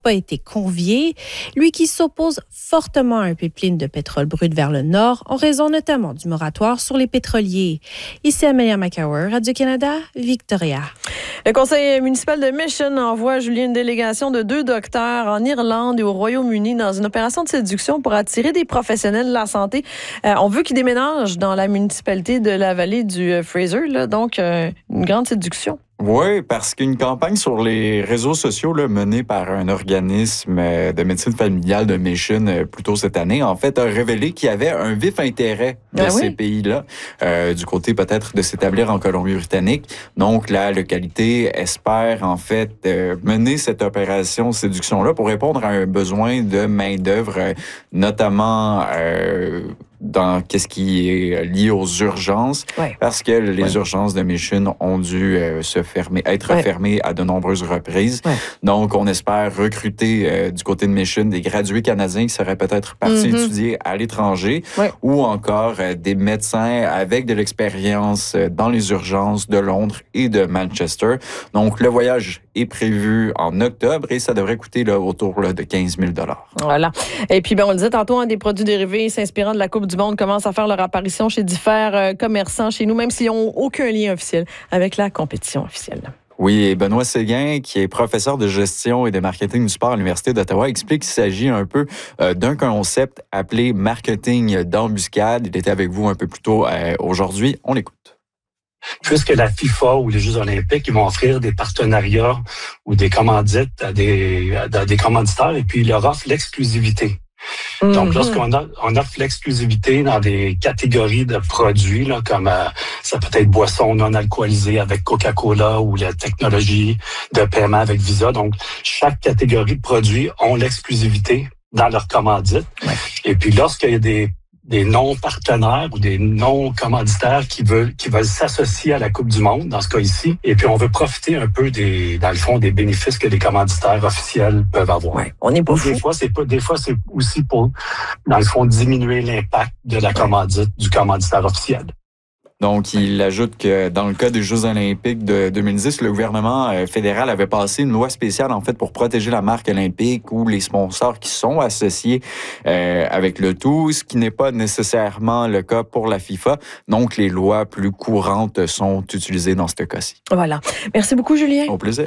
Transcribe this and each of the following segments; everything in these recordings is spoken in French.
pas été convié, lui qui s'oppose fortement à un pipeline de pétrole brut vers le nord en raison notamment du moratoire sur les pétroliers. Ici Amelia McCower, Radio-Canada, Victoria. Le conseil municipal de Mission envoie Julien une délégation de 2 docteurs en Irlande et au Royaume-Uni dans une opération de séduction pour attirer des professionnels de la santé. On veut qu'ils déménagent dans la municipalité de la vallée du Fraser, là, donc une grande séduction. Oui, parce qu'une campagne sur les réseaux sociaux là, menée par un organisme de médecine familiale de Mission plus tôt cette année, en fait, a révélé qu'il y avait un vif intérêt de ces pays-là, du côté peut-être de s'établir en Colombie-Britannique. Donc, la localité espère en fait mener cette opération séduction-là pour répondre à un besoin de main-d'œuvre, notamment dans qu'est-ce qui est lié aux urgences, parce que les urgences de Mission ont dû être fermées à de nombreuses reprises. Donc, on espère recruter du côté de Mission des gradués canadiens qui seraient peut-être partis étudier à l'étranger ou encore des médecins avec de l'expérience dans les urgences de Londres et de Manchester. Donc, le voyage est prévu en octobre et ça devrait coûter là, autour là, de 15 000 $. Voilà. Et puis, on le disait tantôt, des produits dérivés s'inspirant de la Coupe du Monde commencent à faire leur apparition chez divers commerçants chez nous, même s'ils n'ont aucun lien officiel avec la compétition officielle. Oui, et Benoît Séguin, qui est professeur de gestion et de marketing du sport à l'Université d'Ottawa, explique qu'il s'agit un peu d'un concept appelé marketing d'embuscade. Il était avec vous un peu plus tôt aujourd'hui. On l'écoute. Puisque la FIFA ou les Jeux olympiques, ils vont offrir des partenariats ou des commandites à des commanditaires et puis ils leur offrent l'exclusivité. Donc, lorsqu'on offre l'exclusivité dans des catégories de produits, là, comme ça peut être boissons non alcoolisées avec Coca-Cola ou la technologie de paiement avec Visa. Donc, chaque catégorie de produits ont l'exclusivité dans leur commandite. Et puis, lorsqu'il y a des non-partenaires ou des non-commanditaires qui veulent s'associer à la Coupe du Monde, dans ce cas ici. Et puis, on veut profiter un peu dans le fond, des bénéfices que les commanditaires officiels peuvent avoir. On n'est pas fou. Des fois, c'est aussi pour, dans le fond, diminuer l'impact de la commandite du commanditaire officiel. Donc, il ajoute que dans le cas des Jeux olympiques de 2010, le gouvernement fédéral avait passé une loi spéciale, en fait, pour protéger la marque olympique ou les sponsors qui sont associés avec le tout, ce qui n'est pas nécessairement le cas pour la FIFA. Donc, les lois plus courantes sont utilisées dans ce cas-ci. Voilà. Merci beaucoup, Julien. Au plaisir.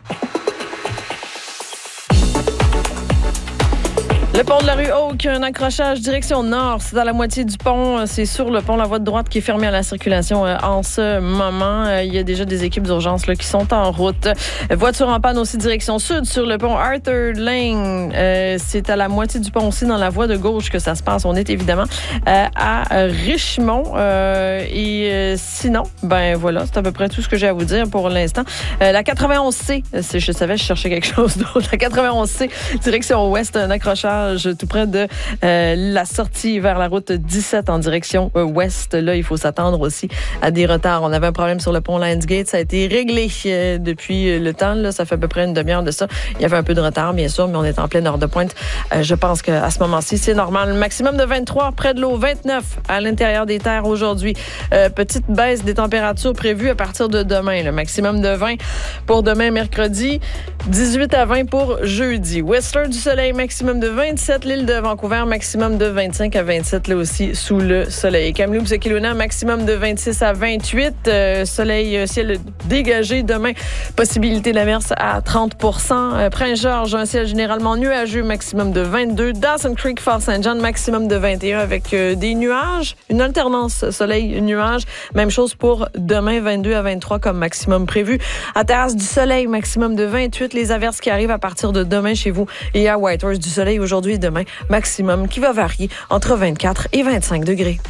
Le pont de la rue Oak, un accrochage direction nord. C'est à la moitié du pont. C'est sur le pont, la voie de droite qui est fermée à la circulation en ce moment. Il y a déjà des équipes d'urgence là, qui sont en route. Voiture en panne aussi direction sud sur le pont Arthur Lane. C'est à la moitié du pont aussi dans la voie de gauche que ça se passe. On est évidemment à Richmond. Sinon, ben voilà, c'est à peu près tout ce que j'ai à vous dire pour l'instant. La 91C, je savais, je cherchais quelque chose d'autre. La 91C, direction ouest, un accrochage tout près de la sortie vers la route 17 en direction ouest. Là, il faut s'attendre aussi à des retards. On avait un problème sur le pont Lionsgate. Ça a été réglé depuis le temps. Là, ça fait à peu près une demi-heure de ça. Il y avait un peu de retard, bien sûr, mais on est en pleine heure de pointe. Je pense qu'à ce moment-ci, c'est normal. Maximum de 23 près de l'eau, 29 à l'intérieur des terres aujourd'hui. Petite baisse des températures prévues à partir de demain. Le maximum de 20 pour demain, mercredi. 18 à 20 pour jeudi. Whistler du soleil, maximum de 27. L'île de Vancouver, maximum de 25 à 27, là aussi, sous le soleil. Kamloops et Kelowna, maximum de 26 à 28. Soleil, ciel dégagé demain. Possibilité d'averse à 30 %. Prince-Georges, un ciel généralement nuageux, maximum de 22. Dawson Creek, Fort St. John, maximum de 21 avec des nuages. Une alternance soleil-nuage. Même chose pour demain, 22 à 23 comme maximum prévu. À Terrasse du soleil, maximum de 28. Les averses qui arrivent à partir de demain chez vous. Et à Whitehorse, du soleil aujourd'hui et demain, maximum qui va varier entre 24 et 25 degrés.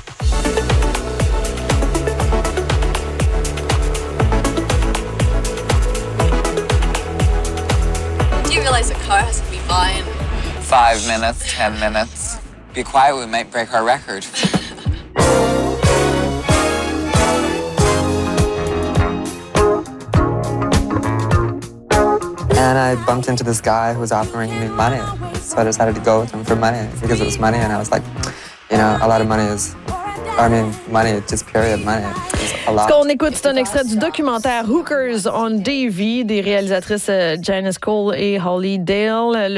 Do you realize a car has to be by in 5 minutes, 10 minutes? Be quiet, we might break our record. And I bumped into this guy who was offering me money. So I decided to go with him for money because it was money. And I was like, a lot of money is I mean, money, just period, money. A lot. Ce qu'on écoute, c'est un extrait du documentaire Hookers on Davy des réalisatrices Janice Cole et Holly Dale.